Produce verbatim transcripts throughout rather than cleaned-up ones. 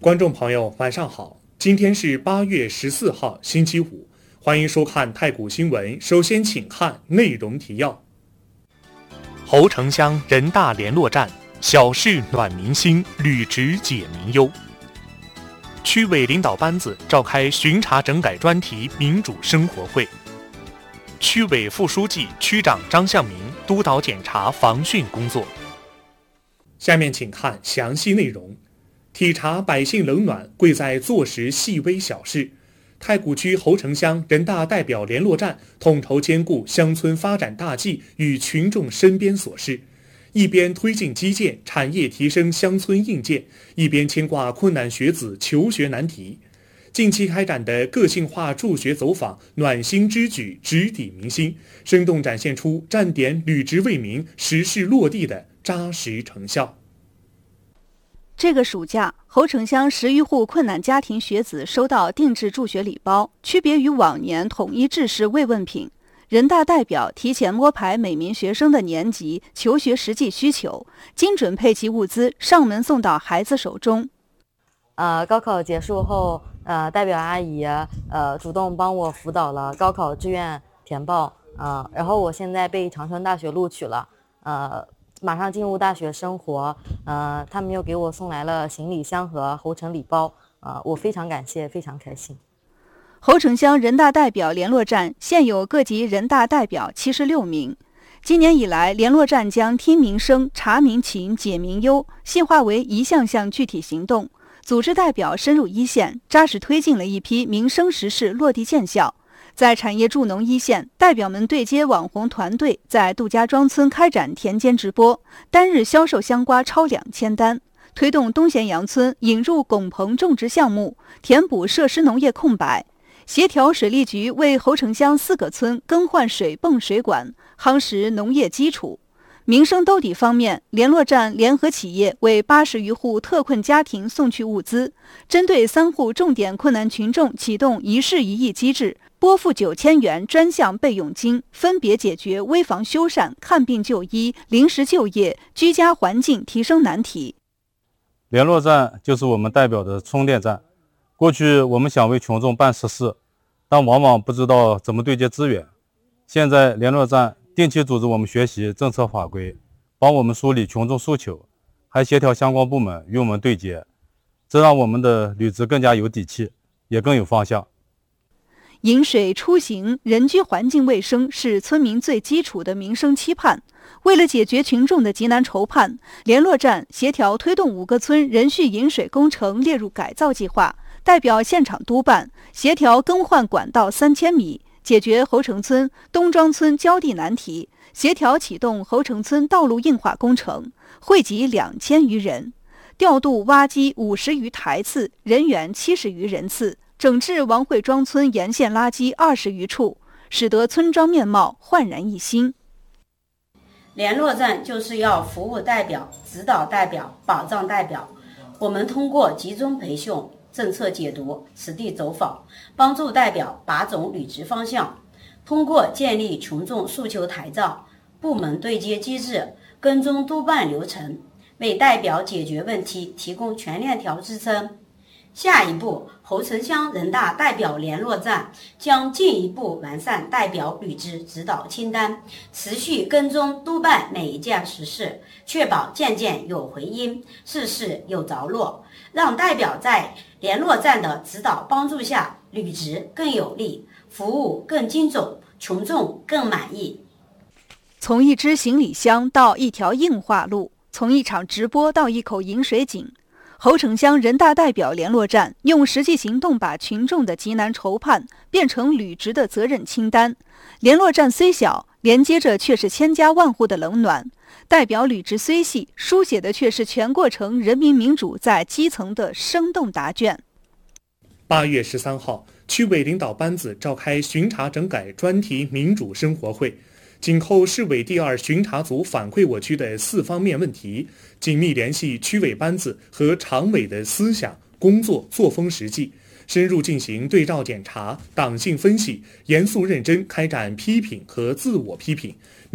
观众朋友，晚上好，今天是八月十四号，星期五，欢迎收看太谷新闻。首先请看内容提要。侯城乡人大联络站，小事暖民心，履职解民忧。区委领导班子召开巡查整改专题民主生活会。区委副书记、区长张向明督导检查防汛工作。下面请看详细内容。体察百姓冷暖，贵在做实细微小事。太谷区侯城乡人大代表联络站统筹兼顾乡村发展大计与群众身边琐事，一边推进基建产业提升乡村硬件，一边牵挂困难学子求学难题。近期开展的个性化助学走访暖心之举，直抵民心，生动展现出站点履职为民、实事落地的扎实成效。 这个暑假，侯城乡十余户困难家庭学子收到定制助学礼包，区别于往年统一制式慰问品。人大代表提前摸排每名学生的年级、求学实际需求，精准配齐物资，上门送到孩子手中。 呃，高考结束后，呃，代表阿姨呃主动帮我辅导了高考志愿填报，呃，然后我现在被长春大学录取了，呃。马上进入大学生活，呃，他们又给我送来了行李箱和侯城礼包，呃，我非常感谢，非常开心。 侯城乡人大代表联络站现有各级人大代表七十六名。今年以来，联络站将听民生、查民情、解民忧细化为一项项具体行动，组织代表深入一线，扎实推进了一批民生实事落地见效。在产业助农一线，代表们对接网红团队，在杜家庄村开展田间直播，单日销售香瓜超两千单，推动东咸阳村引入拱棚种植项目，填补设施农业空白，协调水利局为侯城乡四个村更换水泵水管，夯实农业基础。民生兜底方面，联络站联合企业为八十余户特困家庭送去物资，针对三户重点困难群众启动一事一议机制，拨付九千元专项备用金，分别解决危房修缮、看病就医、临时就业、居家环境提升难题。 联络站就是我们代表的充电站。过去我们想为群众办实事，但往往不知道怎么对接资源。现在联络站定期组织我们学习政策法规，帮我们梳理群众诉求，还协调相关部门与我们对接，这让我们的履职更加有底气，也更有方向。 饮水、出行、人居环境卫生是村民最基础的民生期盼。为了解决群众的急难愁盼，联络站协调推动五个村人蓄饮水工程列入改造计划，代表现场督办，协调更换管道三千米，解决侯城村、东庄村浇地难题，协调启动侯城村道路硬化工程，惠及两千余人，调度挖机五十余台次，人员七十余人次。整治王汇庄村沿线垃圾二十余处，使得村庄面貌焕然一新。 联络站就是要服务代表、指导代表、保障代表。我们通过集中培训、政策解读、实地走访，帮助代表把准履职方向。通过建立群众诉求台账、部门对接机制、跟踪督办流程，为代表解决问题提供全链条支撑。下一步，侯城乡人大代表联络站将进一步完善代表履职指导清单，持续跟踪督办每一件实事，确保件件有回音，事事有着落，让代表在联络站的指导帮助下，履职更有力，服务更精准，群众更满意。 从一只行李箱到一条硬化路，从一场直播到一口饮水井，侯城乡人大代表联络站用实际行动把群众的急难愁盼变成履职的责任清单。联络站虽小，连接着却是千家万户的冷暖。代表履职虽细，书写的却是全过程人民民主在基层的生动答卷。 八月十三号，区委领导班子召开巡查整改专题民主生活会。紧扣市委第二巡查组反馈我区的四方面问题，紧密联系区委班子和常委的思想、工作作风实际，深入进行对照检查、党性分析，严肃认真开展批评和自我批评，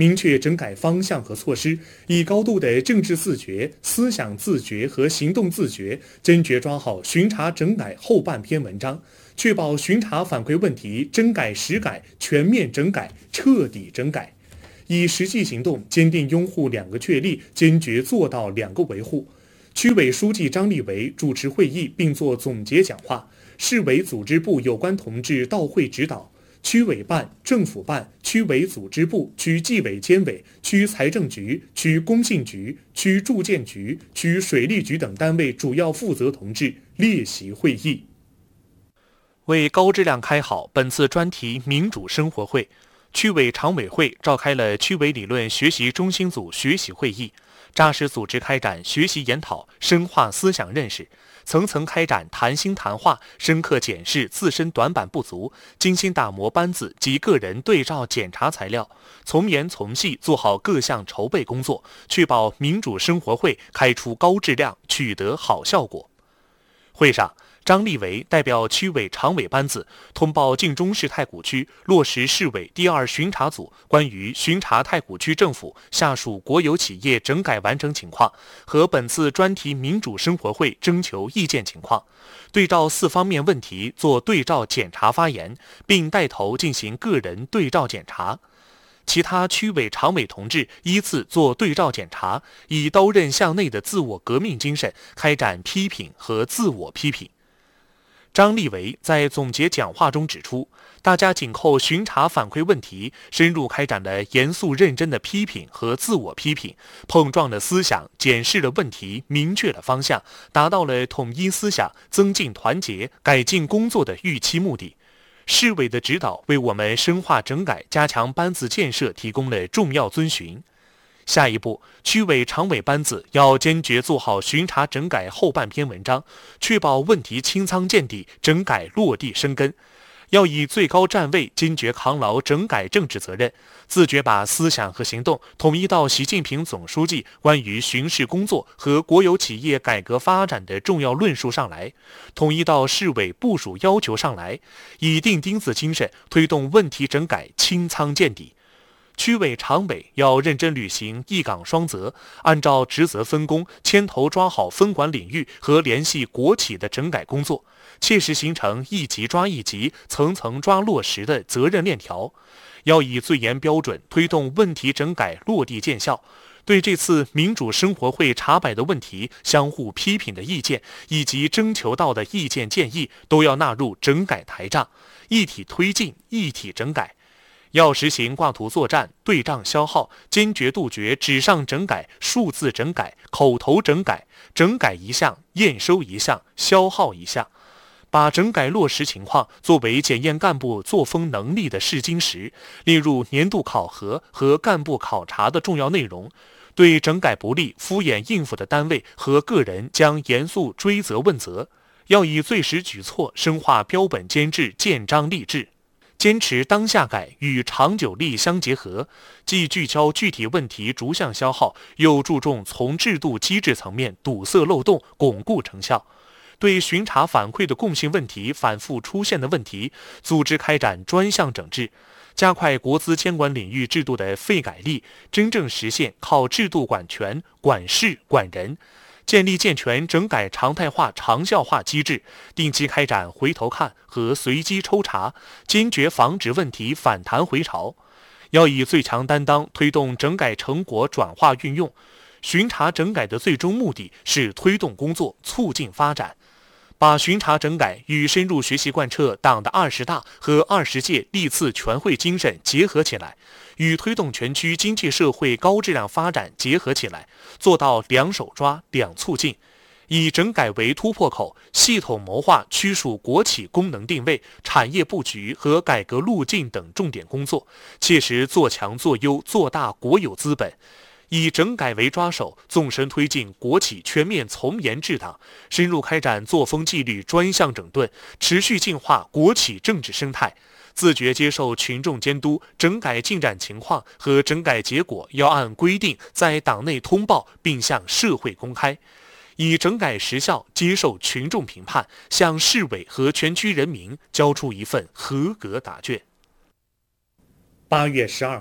明确整改方向和措施，以高度的政治自觉、思想自觉和行动自觉，坚决抓好巡查整改后半篇文章，确保巡查反馈问题真改实改、全面整改、彻底整改。以实际行动坚定拥护两个确立，坚决做到两个维护。区委书记张立维主持会议并作总结讲话，市委组织部有关同志到会指导。区委办、政府办、区委组织部、区纪委监委、区财政局、区工信局、区住建局、区水利局等单位主要负责同志列席会议。 为高质量开好本次专题民主生活会，区委常委会召开了区委理论学习中心组学习会议，扎实组织开展学习研讨，深化思想认识，层层开展谈心谈话，深刻检视自身短板不足，精心打磨班子及个人对照检查材料，从严从细做好各项筹备工作，确保民主生活会开出高质量，取得好效果。会上，张立维代表区委常委班子通报晋中市太谷区落实市委第二巡查组关于巡查太谷区政府下属国有企业整改完成情况和本次专题民主生活会征求意见情况，对照四方面问题做对照检查发言，并带头进行个人对照检查。其他区委常委同志依次做对照检查，以刀刃向内的自我革命精神开展批评和自我批评。张立维在总结讲话中指出，大家紧扣巡查反馈问题，深入开展了严肃认真的批评和自我批评，碰撞了思想，检视了问题，明确了方向，达到了统一思想、增进团结、改进工作的预期目的。市委的指导为我们深化整改、加强班子建设提供了重要遵循。下一步，区委常委班子要坚决做好巡查整改后半篇文章，确保问题清仓见底，整改落地生根。要以最高站位坚决扛牢整改政治责任，自觉把思想和行动统一到习近平总书记关于巡视工作和国有企业改革发展的重要论述上来，统一到市委部署要求上来，以钉钉子精神推动问题整改清仓见底。区委常委要认真履行一岗双责，按照职责分工，牵头抓好分管领域和联系国企的整改工作，切实形成一级抓一级、层层抓落实的责任链条。要以最严标准推动问题整改落地见效。对这次民主生活会查摆的问题，相互批评的意见以及征求到的意见建议，都要纳入整改台账，一体推进，一体整改。要实行挂图作战、对账消耗，坚决杜绝纸上整改、数字整改、口头整改，整改一项，验收一项，消耗一项。把整改落实情况作为检验干部作风能力的试金石，列入年度考核和干部考察的重要内容。对整改不力、敷衍应付的单位和个人将严肃追责问责。要以最实举措深化标本监制、建章立制。坚持当下改与长久力相结合，既聚焦具体问题逐项消耗，又注重从制度机制层面堵塞漏洞，巩固成效。对巡查反馈的共性问题反复出现的问题，组织开展专项整治，加快国资监管领域制度的废改力，真正实现靠制度管权、管事、管人。建立健全整改常态化、长效化机制，定期开展回头看和随机抽查，坚决防止问题反弹回潮。要以最强担当推动整改成果转化运用。巡查整改的最终目的是推动工作，促进发展。把巡查整改与深入学习贯彻党的二十大和二十届历次全会精神结合起来，与推动全区经济社会高质量发展结合起来，做到两手抓、两促进，以整改为突破口，系统谋划区属国企功能定位、产业布局和改革路径等重点工作，切实做强做优做大国有资本。以整改为抓手，纵深推进国企全面从严治党，深入开展作风纪律专项整顿，持续净化国企政治生态，自觉接受群众监督，整改进展情况和整改结果要按规定在党内通报并向社会公开，以整改实效接受群众评判，向市委和全区人民交出一份合格答卷。八月十二号，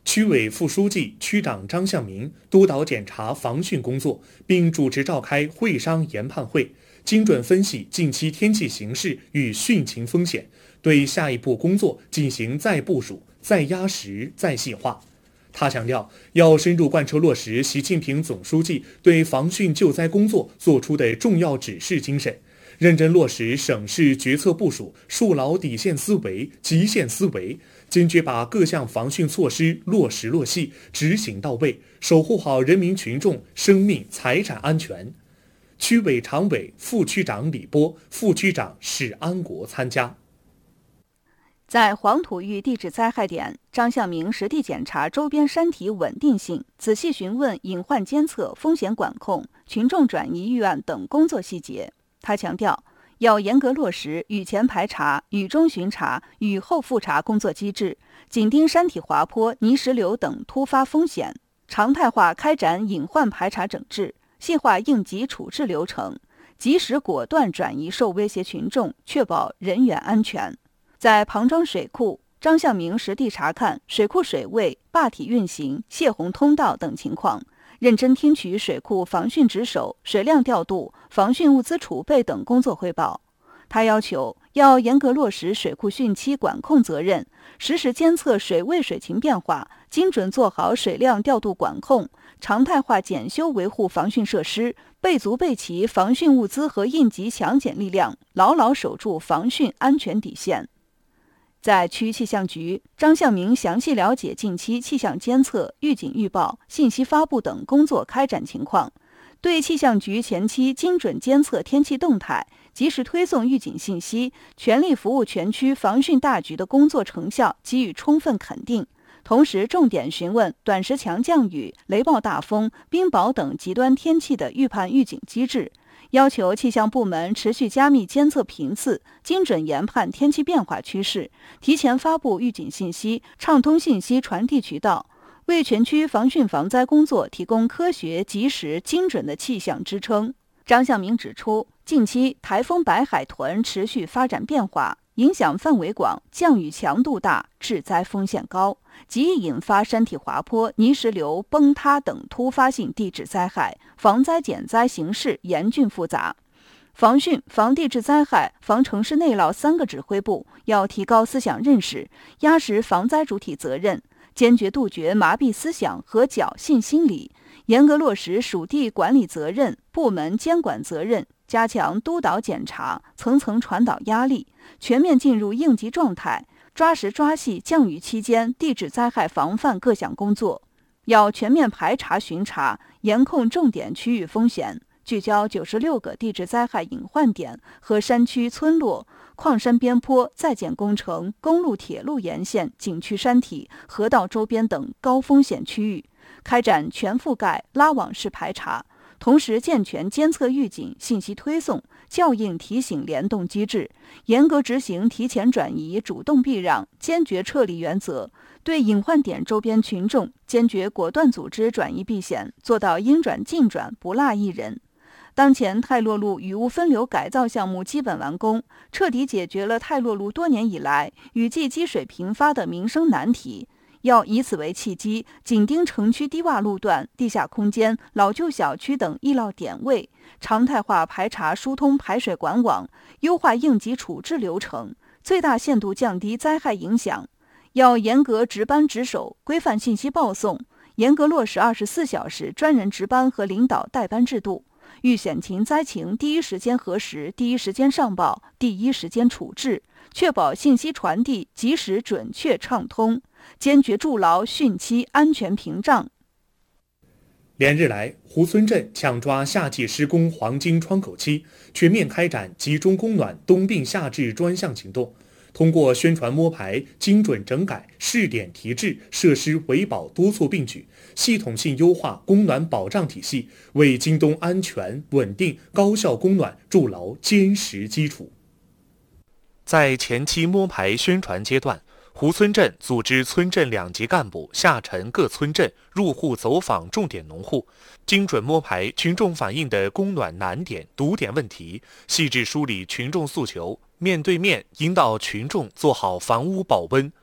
区委副书记、区长张向明督导检查防汛工作，并主持召开会商研判会，精准分析近期天气形势与汛情风险，对下一步工作进行再部署、再压实、再细化。他强调，要深入贯彻落实习近平总书记对防汛救灾工作作出的重要指示精神，认真落实省市决策部署，树牢底线思维、极限思维，坚决把各项防汛措施落实落细、执行到位，守护好人民群众生命财产安全。区委常委、副区长李波、副区长史安国参加。 在黄土峪地质灾害点，张向明实地检查周边山体稳定性，仔细询问隐患监测、风险管控、群众转移预案等工作细节。他强调，要严格落实雨前排查、雨中巡查、雨后复查工作机制，紧盯山体滑坡、泥石流等突发风险，常态化开展隐患排查整治，细化应急处置流程，及时果断转移受威胁群众，确保人员安全。在庞庄水库，张向明实地查看水库水位、坝体运行、泄洪通道等情况，认真听取水库防汛值守、水量调度、防汛物资储备等工作汇报。他要求要严格落实水库汛期管控责任，实时监测水位水情变化，精准做好水量调度管控，常态化检修维护防汛设施，备足备齐防汛物资和应急抢检力量，牢牢守住防汛安全底线。在区气象局，张向明详细了解近期气象监测、预警预报、信息发布等工作开展情况，对气象局前期精准监测天气动态、及时推送预警信息、全力服务全区防汛大局的工作成效给予充分肯定。同时，重点询问短时强降雨、雷暴大风、冰雹等极端天气的预判预警机制，要求气象部门持续加密监测频次，精准研判天气变化趋势，提前发布预警信息，畅通信息传递渠道，为全区防汛防灾工作提供科学、及时、精准的气象支撑。张向明指出，近期台风白海豚持续发展变化，影响范围广，降雨强度大，致灾风险高，极易引发山体滑坡、泥石流、崩塌等突发性地质灾害，防灾减灾形势严峻复杂。防汛、防地质灾害、防城市内涝三个指挥部要提高思想认识，压实防灾主体责任，坚决杜绝麻痹思想和侥幸心理，严格落实属地管理责任、部门监管责任，加强督导检查，层层传导压力，全面进入应急状态，抓实抓细降雨期间地质灾害防范各项工作。要全面排查巡查，严控重点区域风险，聚焦九十六个地质灾害隐患点和山区村落、矿山边坡在建工程、公路铁路沿线、景区山体、河道周边等高风险区域，开展全覆盖拉网式排查，同时健全监测预警、信息推送、校应提醒联动机制，严格执行提前转移、主动避让、坚决撤离原则，对隐患点周边群众坚决果断组织转移避险，做到应转尽转，不落一人。当前泰洛路雨污分流改造项目基本完工，彻底解决了泰洛路多年以来雨季积水频发的民生难题。要以此为契机，紧盯城区低洼路段、地下空间、老旧小区等易涝点位，常态化排查疏通排水管网，优化应急处置流程，最大限度降低灾害影响。要严格值班值守，规范信息报送，严格落实二十四小时专人值班和领导带班制度，遇险情灾情第一时间核实、第一时间上报、第一时间处置，确保信息传递及时、准确、畅通，坚决筑牢汛期安全屏障。 连日来，猢皴镇抢抓夏季施工黄金窗口期，全面开展集中供暖冬病夏治专项行动。通过宣传摸排、精准整改、试点提质、设施维保多措并举，系统性优化供暖保障体系，为今冬安全、稳定、高效供暖筑牢坚实基础。在前期摸排宣传阶段，猢皴镇组织村镇两级干部下沉各村镇，入户走访重点农户，精准摸排群众反映的供暖难点、堵点问题，细致梳理群众诉求，面对面引导群众做好房屋保温、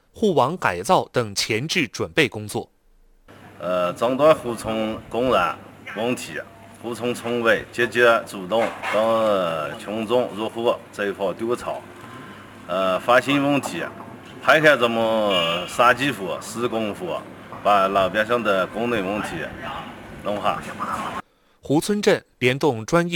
护网改造等前置准备工作。 呃，诊断湖村公然问题，湖村村委积极主动跟群众入户这一块调查，呃，发现问题，排开这么杀几户、施工户，把老百姓的供能问题弄好。 湖村镇联动专业